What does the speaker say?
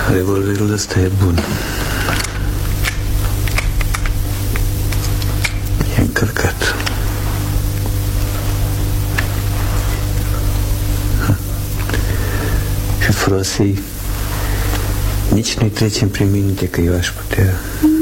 Revolverul ăsta e bun. E încărcat. Și frosei, nici nu-i trecem prin minte că eu aș putea